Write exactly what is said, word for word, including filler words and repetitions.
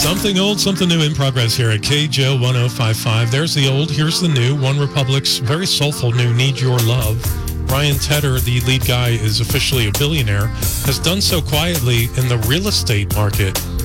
Something old, something new in progress here at K J O one oh five point five. There's the old, here's the new. One Republic's very soulful new Need Your Love. Ryan Tedder, the lead guy, is officially a billionaire, has done so quietly in the real estate market.